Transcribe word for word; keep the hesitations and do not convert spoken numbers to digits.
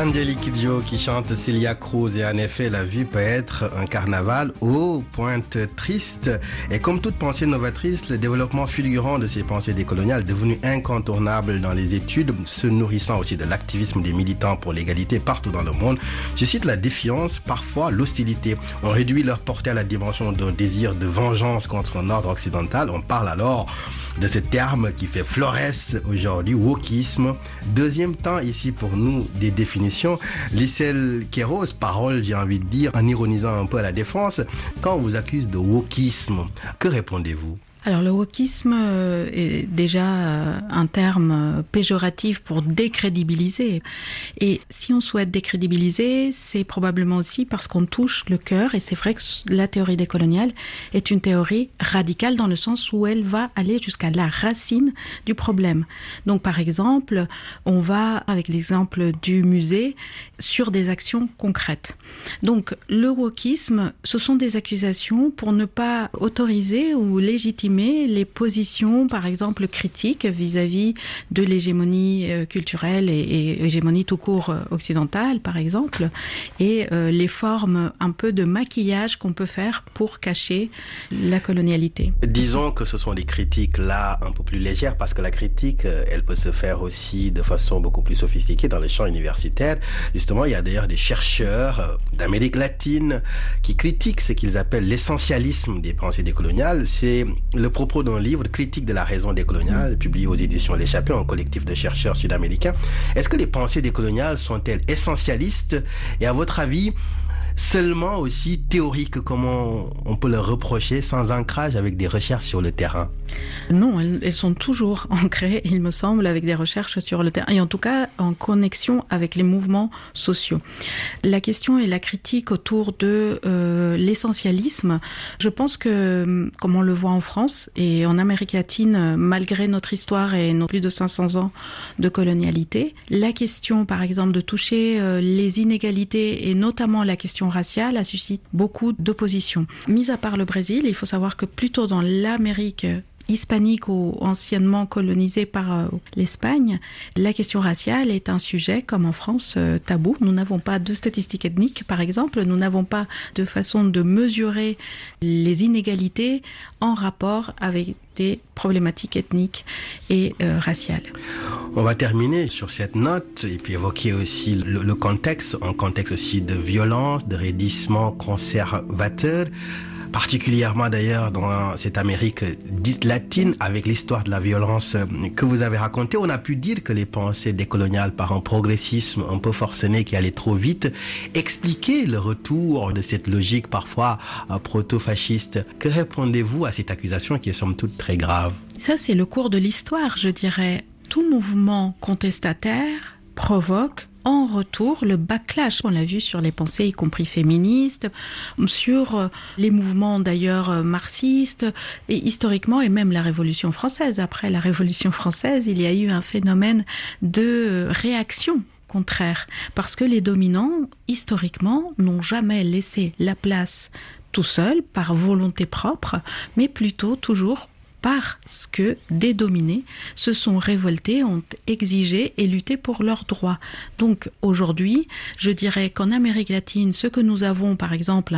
Angélique Kidjo qui chante Celia Cruz, et en effet la vie peut être un carnaval aux pointes tristes. Et comme toute pensée novatrice, le développement fulgurant de ces pensées décoloniales devenu incontournable dans les études, se nourrissant aussi de l'activisme des militants pour l'égalité partout dans le monde, suscite la défiance, parfois l'hostilité. On réduit leur portée à la dimension d'un désir de vengeance contre un ordre occidental. On parle alors de ce terme qui fait florès aujourd'hui, wokisme. Deuxième temps ici pour nous des définitions. Lissel Kéros, parole, j'ai envie de dire, en ironisant un peu à la défense, quand on vous accuse de wokisme, que répondez-vous ? Alors le wokisme est déjà un terme péjoratif pour décrédibiliser. Et si on souhaite décrédibiliser, c'est probablement aussi parce qu'on touche le cœur. Et c'est vrai que la théorie décoloniale est une théorie radicale dans le sens où elle va aller jusqu'à la racine du problème. Donc par exemple, on va, avec l'exemple du musée, sur des actions concrètes. Donc le wokisme, ce sont des accusations pour ne pas autoriser ou légitimer les positions, par exemple, critiques vis-à-vis de l'hégémonie culturelle et, et hégémonie tout court occidentale, par exemple, et euh, les formes un peu de maquillage qu'on peut faire pour cacher la colonialité. Disons que ce sont des critiques là un peu plus légères, parce que la critique, elle peut se faire aussi de façon beaucoup plus sophistiquée dans les champs universitaires. Justement, il y a d'ailleurs des chercheurs d'Amérique latine qui critiquent ce qu'ils appellent l'essentialisme des pensées décoloniales. C'est le propos d'un livre critique de la raison décoloniale, publié aux éditions L'Échappée, un collectif de chercheurs sud-américains. Est-ce que les pensées décoloniales sont-elles essentialistes? Et à votre avis, seulement aussi théoriques, comment on peut leur reprocher, sans ancrage avec des recherches sur le terrain? Non, elles, elles sont toujours ancrées, il me semble, avec des recherches sur le terrain, et en tout cas en connexion avec les mouvements sociaux. La question et la critique autour de euh, l'essentialisme, je pense que, comme on le voit en France et en Amérique latine, malgré notre histoire et nos plus de cinq cents ans de colonialité, la question, par exemple, de toucher euh, les inégalités, et notamment la question raciale, suscite beaucoup d'opposition. Mis à part le Brésil, il faut savoir que plutôt dans l'Amérique hispanique ou anciennement colonisée par euh, l'Espagne, la question raciale est un sujet, comme en France, euh, tabou. Nous n'avons pas de statistiques ethniques, par exemple. Nous n'avons pas de façon de mesurer les inégalités en rapport avec des problématiques ethniques et euh, raciales. On va terminer sur cette note et puis évoquer aussi le, le contexte, un contexte aussi de violence, de raidissement conservateur, particulièrement d'ailleurs dans cette Amérique dite latine, avec l'histoire de la violence que vous avez racontée. On a pu dire que les pensées décoloniales, par un progressisme un peu forcené qui allait trop vite, expliquaient le retour de cette logique parfois proto-fasciste. Que répondez-vous à cette accusation qui est somme toute très grave? Ça, c'est le cours de l'histoire, je dirais. Tout mouvement contestataire provoque en retour le backlash. On l'a vu sur les pensées, y compris féministes, sur les mouvements d'ailleurs marxistes, et historiquement, et même la Révolution française. Après la Révolution française, il y a eu un phénomène de réaction contraire, parce que les dominants, historiquement, n'ont jamais laissé la place tout seuls, par volonté propre, mais plutôt toujours parce que des dominés se sont révoltés, ont exigé et lutté pour leurs droits. Donc aujourd'hui, je dirais qu'en Amérique latine, ce que nous avons par exemple